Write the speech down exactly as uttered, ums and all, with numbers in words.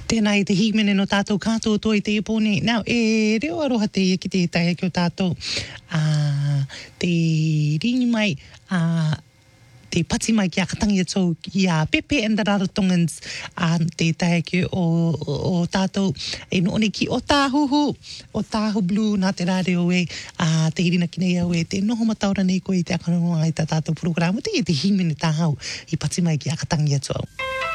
Tēnā i te himene no tātou kātou toi te epone. Nau, e reo aroha te ia ki te taia ki o tātou. Uh, te ringi mai, uh, te pati mai ki a katangi atou i a Pepe and the Rarotongans, um, te taia ki o, o, o tātou. E no one ki o tāhuhu, o tāhu blue nā te rāreo e, uh, te irina ki nei au e, te noho mataura nei koe i te akaronga i tā tātou programu, te i te himene tāhau i pati mai ki a katangi atou.